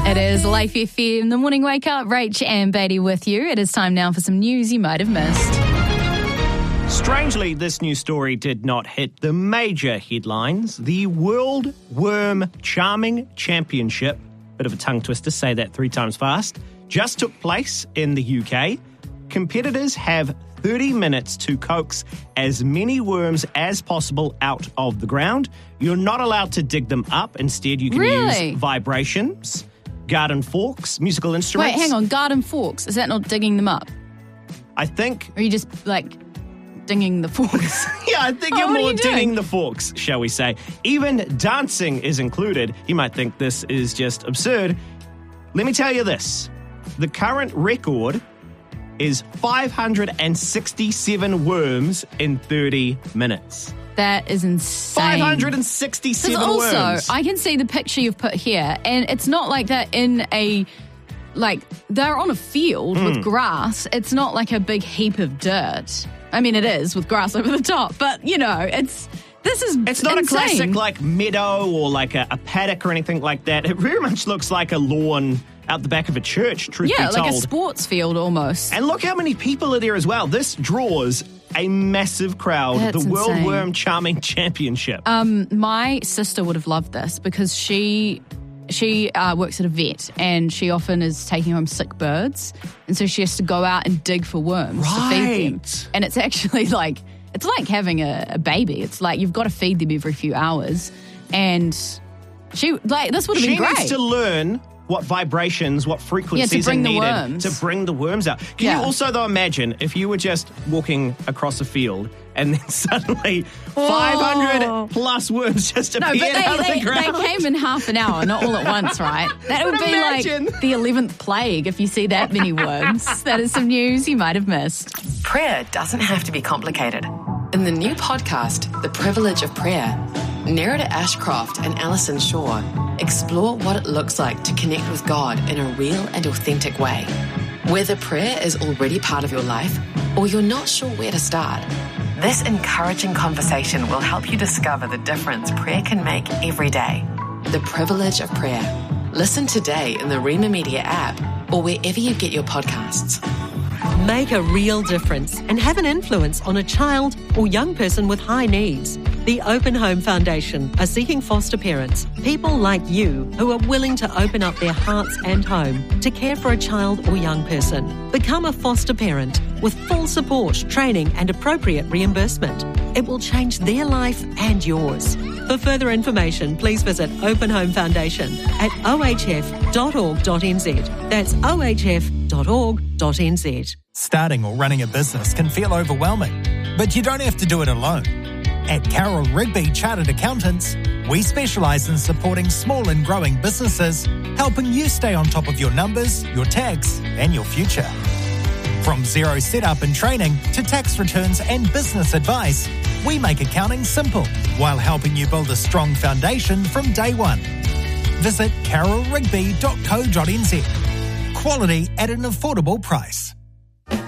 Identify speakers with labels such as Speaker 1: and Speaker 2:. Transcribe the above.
Speaker 1: It is Life FM, the morning wake up. Rach and Beatty with you. It is time now for some news you might have missed.
Speaker 2: Strangely, this news story did not hit the major headlines. The World Worm Charming Championship, bit of a tongue twister, say that 3 times fast, just took place in the UK. Competitors have 30 minutes to coax as many worms as possible out of the ground. You're not allowed to dig them up. Instead, you can use vibrations, garden forks, musical instruments.
Speaker 1: Wait, hang on. Garden forks. Is that not digging them up?
Speaker 2: I think...
Speaker 1: Or are you just, like, dinging the forks?
Speaker 2: Yeah, I think you're more dinging the forks, shall we say. Even dancing is included. You might think this is just absurd. Let me tell you this. The current record is 567 worms in 30 minutes.
Speaker 1: That is insane.
Speaker 2: 567
Speaker 1: also,
Speaker 2: worms.
Speaker 1: I can see the picture you've put here, and it's not like that in a, like, they're on a field with grass. It's not like a big heap of dirt. I mean, it is with grass over the top, but, you know, it's not
Speaker 2: insane. A classic, like, meadow or like a paddock or anything like that. It very much looks like a lawn out the back of a church, truth be told.
Speaker 1: Yeah, like a sports field almost.
Speaker 2: And look how many people are there as well. This draws a massive crowd.
Speaker 1: That's
Speaker 2: the World
Speaker 1: insane.
Speaker 2: Worm Charming Championship.
Speaker 1: My sister would have loved this because she works at a vet and she often is taking home sick birds. And so she has to go out and dig for worms to feed them. And it's actually like, it's like having a baby. It's like you've got to feed them every few hours. And this would have been great.
Speaker 2: She needs to learn what vibrations, what frequencies are needed to bring the worms out. Can you also, though, imagine if you were just walking across a field and then suddenly 500 plus worms just appeared out of the ground?
Speaker 1: They came in half an hour, not all at once, right? That would be like the 11th plague if you see that many worms. That is some news you might have missed.
Speaker 3: Prayer doesn't have to be complicated. In the new podcast, The Privilege of Prayer, Nerida Ashcroft and Alison Shaw explore what it looks like to connect with God in a real and authentic way. Whether prayer is already part of your life or you're not sure where to start, this encouraging conversation will help you discover the difference prayer can make every day. The Privilege of Prayer. Listen today in the Rema Media app or wherever you get your podcasts.
Speaker 4: Make a real difference and have an influence on a child or young person with high needs. The Open Home Foundation are seeking foster parents, people like you who are willing to open up their hearts and home to care for a child or young person. Become a foster parent with full support, training and appropriate reimbursement. It will change their life and yours. For further information, please visit Open Home Foundation at ohf.org.nz. That's ohf.org.nz.
Speaker 5: Starting or running a business can feel overwhelming, but you don't have to do it alone. At Carroll Rigby Chartered Accountants, we specialise in supporting small and growing businesses, helping you stay on top of your numbers, your tax and your future. From zero setup and training to tax returns and business advice, we make accounting simple while helping you build a strong foundation from day one. Visit carrollrigby.co.nz. Quality at an affordable price.